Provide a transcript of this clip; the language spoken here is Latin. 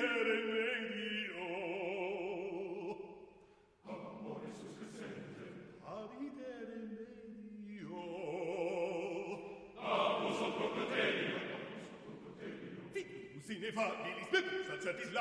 abitere medio. Amoris crescente, abitere medio. Amus ad propeterio, Fitus ineffabilis, metus acertis